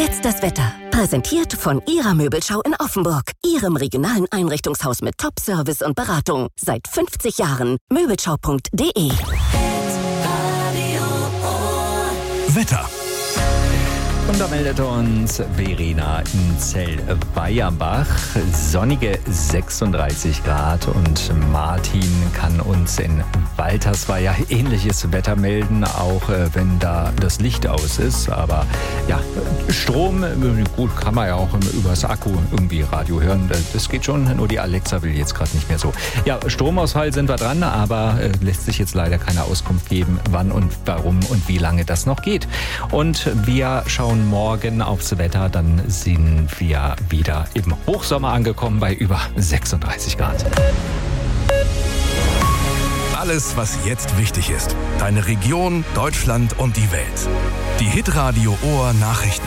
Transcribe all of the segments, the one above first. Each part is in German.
Jetzt das Wetter. Präsentiert von Ihrer Möbelschau in Offenburg. Ihrem regionalen Einrichtungshaus mit Top-Service und Beratung. Seit 50 Jahren. Möbelschau.de. Wetter. Und da meldet uns Verena in Zellweierbach. Sonnige 36 Grad und Martin kann uns in Waltersweier ähnliches Wetter melden, auch wenn da das Licht aus ist. Aber ja, Strom, gut, kann man ja auch übers Akku irgendwie Radio hören. Das geht schon, nur die Alexa will jetzt gerade nicht mehr so. Ja, Stromausfall sind wir dran, aber lässt sich jetzt leider keine Auskunft geben, wann und warum und wie lange das noch geht. Und wir schauen morgen aufs Wetter, dann sind wir wieder im Hochsommer angekommen bei über 36 Grad. Alles, was jetzt wichtig ist. Deine Region, Deutschland und die Welt. Die Hitradio Ohr Nachrichten.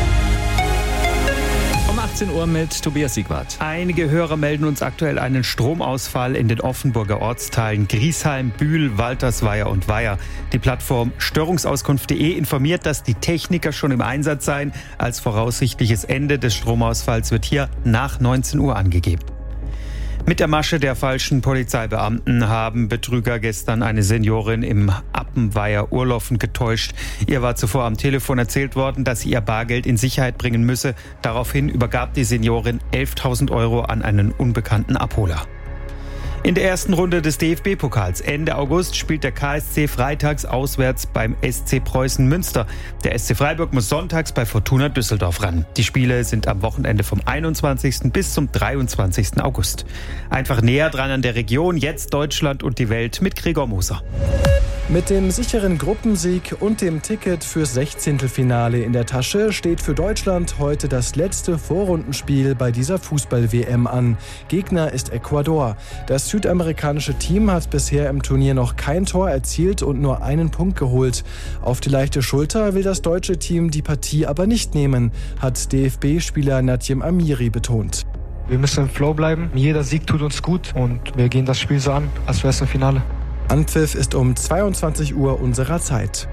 Um 18 Uhr mit Tobias Siegwart. Einige Hörer melden uns aktuell einen Stromausfall in den Offenburger Ortsteilen Griesheim, Bühl, Waltersweier und Weiher. Die Plattform Störungsauskunft.de informiert, dass die Techniker schon im Einsatz seien. Als voraussichtliches Ende des Stromausfalls wird hier nach 19 Uhr angegeben. Mit der Masche der falschen Polizeibeamten haben Betrüger gestern eine Seniorin im Appenweier Urloffen getäuscht. Ihr war zuvor am Telefon erzählt worden, dass sie ihr Bargeld in Sicherheit bringen müsse. Daraufhin übergab die Seniorin 11.000 Euro an einen unbekannten Abholer. In der ersten Runde des DFB-Pokals Ende August spielt der KSC freitags auswärts beim SC Preußen Münster. Der SC Freiburg muss sonntags bei Fortuna Düsseldorf ran. Die Spiele sind am Wochenende vom 21. bis zum 23. August. Einfach näher dran an der Region, jetzt Deutschland und die Welt mit Gregor Moser. Mit dem sicheren Gruppensieg und dem Ticket fürs 16. in der Tasche steht für Deutschland heute das letzte Vorrundenspiel bei dieser Fußball-WM an. Gegner ist Ecuador. Das südamerikanische Team hat bisher im Turnier noch kein Tor erzielt und nur einen Punkt geholt. Auf die leichte Schulter will das deutsche Team die Partie aber nicht nehmen, hat DFB-Spieler Nadjem Amiri betont. Wir müssen im Flow bleiben. Jeder Sieg tut uns gut und wir gehen das Spiel so an, als wäre es ein Finale. Anpfiff ist um 22 Uhr unserer Zeit.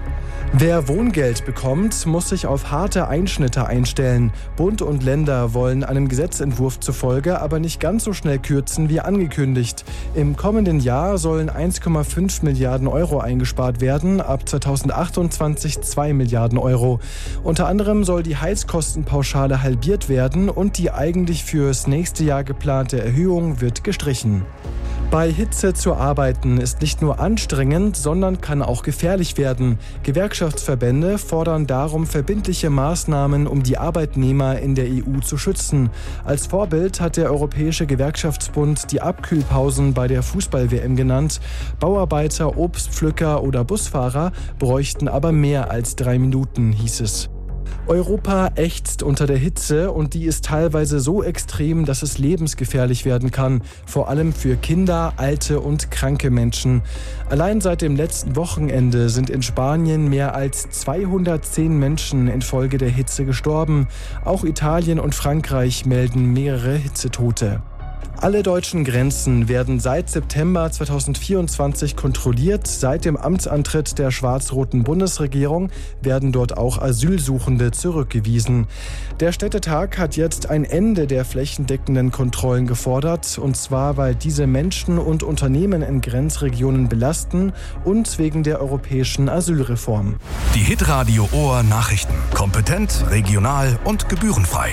Wer Wohngeld bekommt, muss sich auf harte Einschnitte einstellen. Bund und Länder wollen einem Gesetzentwurf zufolge aber nicht ganz so schnell kürzen wie angekündigt. Im kommenden Jahr sollen 1,5 Milliarden Euro eingespart werden, ab 2028 2 Milliarden Euro. Unter anderem soll die Heizkostenpauschale halbiert werden und die eigentlich fürs nächste Jahr geplante Erhöhung wird gestrichen. Bei Hitze zu arbeiten ist nicht nur anstrengend, sondern kann auch gefährlich werden. Gewerkschaftsverbände fordern darum verbindliche Maßnahmen, um die Arbeitnehmer in der EU zu schützen. Als Vorbild hat der Europäische Gewerkschaftsbund die Abkühlpausen bei der Fußball-WM genannt. Bauarbeiter, Obstpflücker oder Busfahrer bräuchten aber mehr als 3 Minuten, hieß es. Europa ächzt unter der Hitze und die ist teilweise so extrem, dass es lebensgefährlich werden kann. Vor allem für Kinder, alte und kranke Menschen. Allein seit dem letzten Wochenende sind in Spanien mehr als 210 Menschen infolge der Hitze gestorben. Auch Italien und Frankreich melden mehrere Hitzetote. Alle deutschen Grenzen werden seit September 2024 kontrolliert. Seit dem Amtsantritt der schwarz-roten Bundesregierung werden dort auch Asylsuchende zurückgewiesen. Der Städtetag hat jetzt ein Ende der flächendeckenden Kontrollen gefordert. Und zwar, weil diese Menschen und Unternehmen in Grenzregionen belasten und wegen der europäischen Asylreform. Die Hitradio Ohr Nachrichten. Kompetent, regional und gebührenfrei.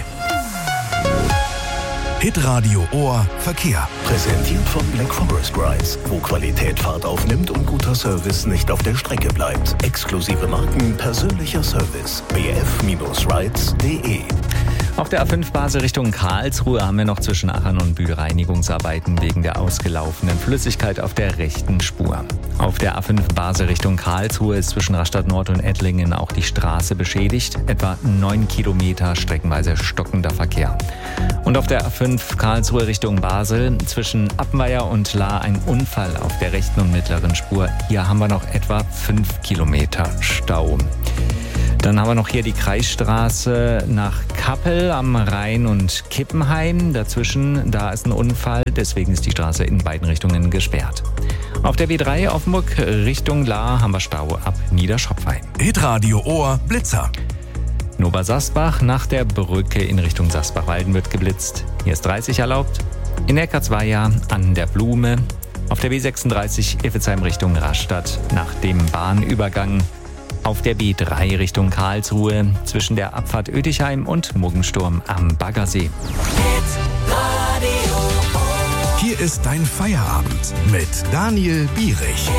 Hitradio Ohr Verkehr. Präsentiert von Black Forest Rides, wo Qualität Fahrt aufnimmt und guter Service nicht auf der Strecke bleibt. Exklusive Marken, persönlicher Service. bf-rides.de. Auf der A5 Basel Richtung Karlsruhe haben wir noch zwischen Aachen und Bühl Reinigungsarbeiten wegen der ausgelaufenen Flüssigkeit auf der rechten Spur. Auf der A5 Basel Richtung Karlsruhe ist zwischen Rastatt Nord und Ettlingen auch die Straße beschädigt. Etwa 9 Kilometer streckenweise stockender Verkehr. Und auf der A5 Karlsruhe Richtung Basel zwischen Appenweier und Lahr ein Unfall auf der rechten und mittleren Spur. Hier haben wir noch etwa 5 Kilometer Stau. Dann haben wir noch hier die Kreisstraße nach Kappel am Rhein und Kippenheim. Dazwischen, da ist ein Unfall, deswegen ist die Straße in beiden Richtungen gesperrt. Auf der W3 Offenburg Richtung Lahr haben wir Stau ab Niederschopfheim. Hitradio Ohr Blitzer. In Obersasbach nach der Brücke in Richtung Sasbach-Walden wird geblitzt. Hier ist 30 erlaubt. In Eckartsweier an der Blume. Auf der B36 Iffezheim Richtung Rastatt nach dem Bahnübergang. Auf der B3 Richtung Karlsruhe zwischen der Abfahrt Oetichheim und Muggensturm am Baggersee. Hier ist dein Feierabend mit Daniel Bierich.